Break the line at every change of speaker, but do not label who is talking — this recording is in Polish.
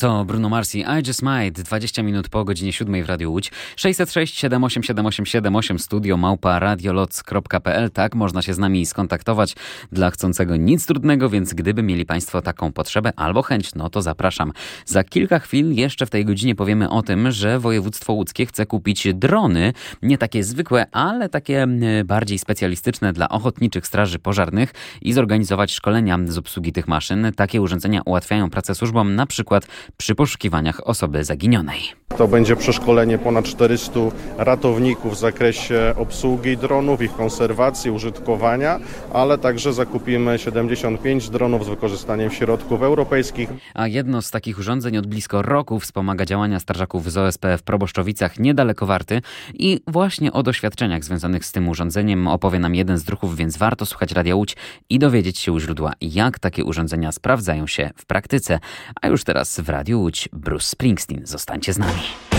To Bruno Mars i I Just Might, 20 minut po godzinie 7 w Radiu Łódź. 606 78 78 78 studio małpa radioloc.pl. Tak, można się z nami skontaktować. Dla chcącego nic trudnego, więc gdyby mieli Państwo taką potrzebę albo chęć, no to zapraszam. Za kilka chwil jeszcze w tej godzinie powiemy o tym, że województwo łódzkie chce kupić drony, nie takie zwykłe, ale takie bardziej specjalistyczne dla ochotniczych straży pożarnych i zorganizować szkolenia z obsługi tych maszyn. Takie urządzenia ułatwiają pracę służbom, na przykład przy poszukiwaniach osoby zaginionej.
To będzie przeszkolenie ponad 400 ratowników w zakresie obsługi dronów, ich konserwacji, użytkowania, ale także zakupimy 75 dronów z wykorzystaniem środków europejskich.
A jedno z takich urządzeń od blisko roku wspomaga działania strażaków z OSP w Proboszczowicach niedaleko Warty i właśnie o doświadczeniach związanych z tym urządzeniem opowie nam jeden z druhów, więc warto słuchać Radia Łódź i dowiedzieć się u źródła, jak takie urządzenia sprawdzają się w praktyce. A już teraz w Radiu Łódź Bruce Springsteen. Zostańcie z nami.